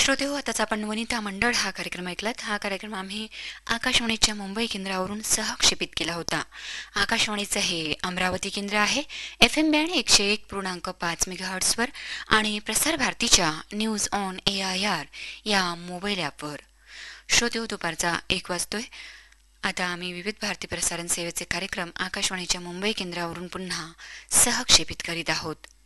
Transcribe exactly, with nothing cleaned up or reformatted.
श्रोतेहो, आताच आपण वनिता मंडळ हा कार्यक्रम ऐकलात. हा कार्यक्रम आम्ही आकाशवाणीच्या मुंबई केंद्रावरून सहक्षेपित केला होता. आकाशवाणीचं हे अमरावती केंद्र आहे. एफ एम बँड एकशे एक पूर्णांक पाच मेगाहर्ट्सवर आणि प्रसार भारतीच्या news on A I R या मोबाईल ॲपवर. श्रोतेहो, दुपारचा एक वाजतोय. आता आम्ही विविध भारती प्रसारण सेवेचे कार्यक्रम आकाशवाणीच्या मुंबई केंद्रावरून पुन्हा सहक्षेपित करीत आहोत.